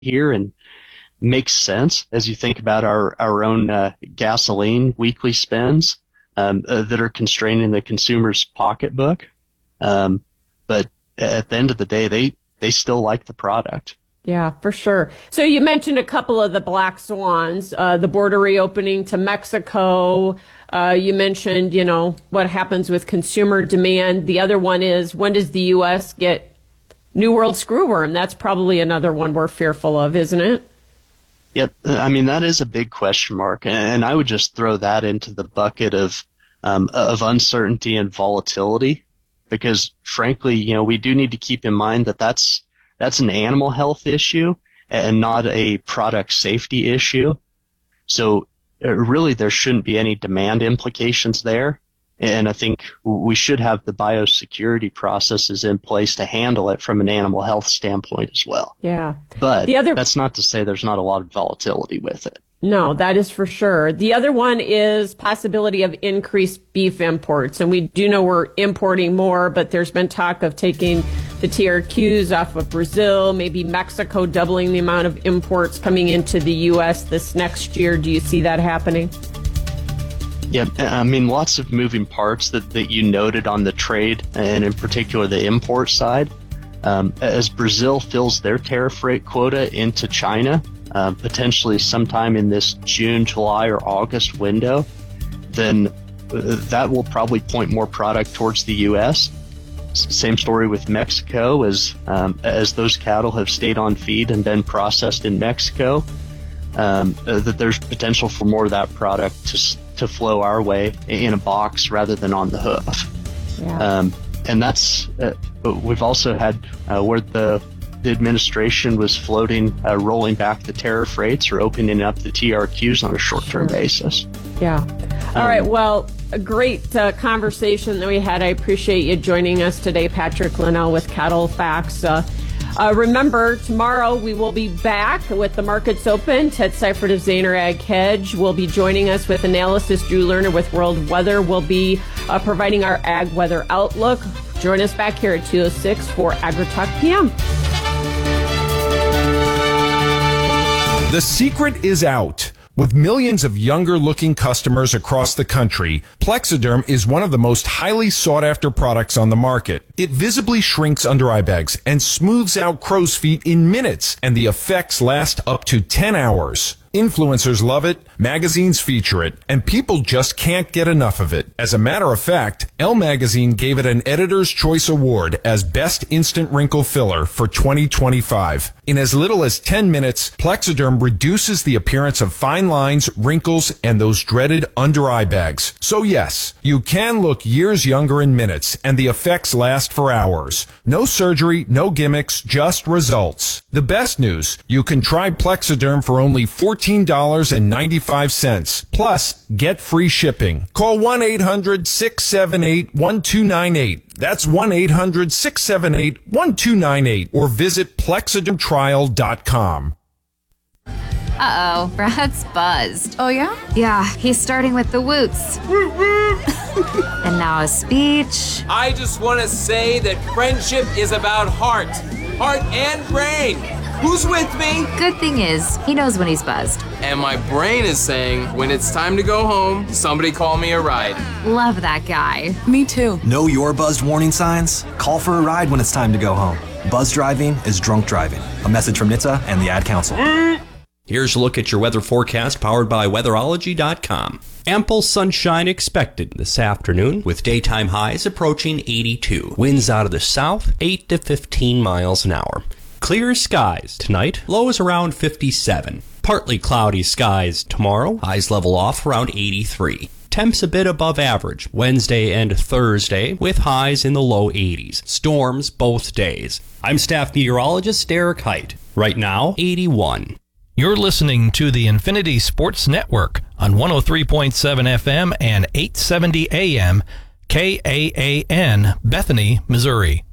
here and makes sense as you think about our own gasoline weekly spends that are constraining the consumer's pocketbook. But at the end of the day, they still like the product. Yeah, for sure. So you mentioned a couple of the black swans, the border reopening to Mexico. You mentioned, what happens with consumer demand. The other one is, when does the U.S. get New World screwworm? That's probably another one we're fearful of, isn't it? Yep. I mean, that is a big question mark. And I would just throw that into the bucket of uncertainty and volatility, because frankly, we do need to keep in mind that that's an animal health issue and not a product safety issue. So really, there shouldn't be any demand implications there. And I think we should have the biosecurity processes in place to handle it from an animal health standpoint as well. Yeah. But that's not to say there's not a lot of volatility with it. No, that is for sure. The other one is possibility of increased beef imports. And we do know we're importing more, but there's been talk of taking the TRQs off of Brazil, maybe Mexico doubling the amount of imports coming into the U.S. this next year. Do you see that happening? Yeah, I mean, lots of moving parts that you noted on the trade, and in particular the import side. As Brazil fills their tariff rate quota into China, potentially sometime in this June, July, or August window, then that will probably point more product towards the U.S. Same story with Mexico, as those cattle have stayed on feed and been processed in Mexico, that there's potential for more of that product to flow our way in a box rather than on the hoof. Yeah. And that's we've also had where the administration was floating, rolling back the tariff rates or opening up the TRQs on a short-term basis. Yeah. All right. Well, a great conversation that we had. I appreciate you joining us today, Patrick Linnell with Cattle Facts. Remember, tomorrow we will be back with the markets open. Ted Seifert of Zaner Ag Hedge will be joining us with analysis. Drew Lerner with World Weather will be providing our ag weather outlook. Join us back here at 2:06 for AgriTalk PM. The secret is out. With millions of younger-looking customers across the country, Plexiderm is one of the most highly sought-after products on the market. It visibly shrinks under-eye bags and smooths out crow's feet in minutes, and the effects last up to 10 hours. Influencers love it, magazines feature it, and people just can't get enough of it. As a matter of fact, Elle Magazine gave it an Editor's Choice Award as Best Instant Wrinkle Filler for 2025. In as little as 10 minutes, Plexiderm reduces the appearance of fine lines, wrinkles, and those dreaded under-eye bags. So yes, you can look years younger in minutes, and the effects last for hours. No surgery, no gimmicks, just results. The best news, you can try Plexiderm for only $14.95. Plus, get free shipping. Call 1-800-678-1298. That's 1-800-678-1298. Or visit plexidermtrial.com. Uh-oh, Brad's buzzed. Oh, yeah? Yeah, he's starting with the woots. And now a speech. I just want to say that friendship is about heart and brain. Who's with me? Good thing is, he knows when he's buzzed. And my brain is saying, when it's time to go home, somebody call me a ride. Love that guy. Me too. Know your buzzed warning signs? Call for a ride when it's time to go home. Buzz driving is drunk driving. A message from NHTSA and the Ad Council. Here's a look at your weather forecast powered by weatherology.com. Ample sunshine expected this afternoon with daytime highs approaching 82. Winds out of the south, 8 to 15 miles an hour. Clear skies tonight, lows around 57. Partly cloudy skies tomorrow, highs level off around 83. Temps a bit above average Wednesday and Thursday with highs in the low 80s. Storms both days. I'm staff meteorologist Derek Height. Right now, 81. You're listening to the Infinity Sports Network on 103.7 FM and 870 AM, KAAN, Bethany, Missouri.